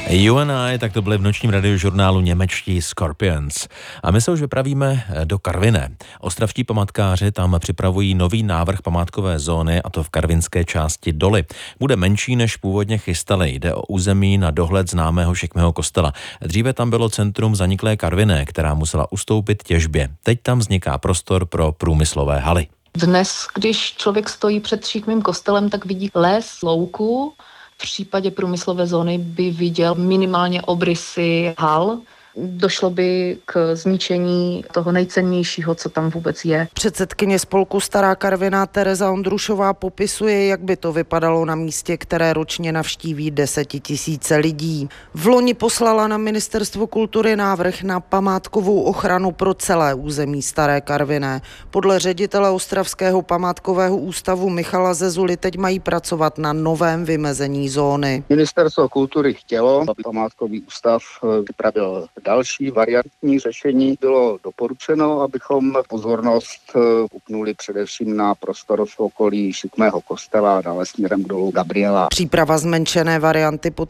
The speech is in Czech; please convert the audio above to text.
You and I, tak to byly v nočním radiožurnálu němečtí Scorpions. A my se už vypravíme do Karviné. Ostravští památkáři tam připravují nový návrh památkové zóny, a to v karvinské části Doly. Bude menší, než původně chystali. Jde o území na dohled známého šikmého kostela. Dříve tam bylo centrum zaniklé Karviné, která musela ustoupit těžbě. Teď tam vzniká prostor pro průmyslové haly. Dnes, když člověk stojí před šikmým kostelem, tak vidí les, louku. V případě průmyslové zóny by viděl minimálně obrysy hal. Došlo by k zničení toho nejcennějšího, co tam vůbec je. Předsedkyně spolku Stará Karviná Tereza Ondrušová popisuje, jak by to vypadalo na místě, které ročně navštíví 10 000 lidí. V loni poslala na Ministerstvo kultury návrh na památkovou ochranu pro celé území Staré Karviné. Podle ředitele Ostravského památkového ústavu Michala Zezuly teď mají pracovat na novém vymezení zóny. Ministerstvo kultury chtělo, aby památkový ústav vypravil další variantní řešení. Bylo doporučeno, abychom pozornost upnuli především na prostor v okolí šikmého kostela a dále směrem k dolu Gabriela. Příprava zmenšené varianty pod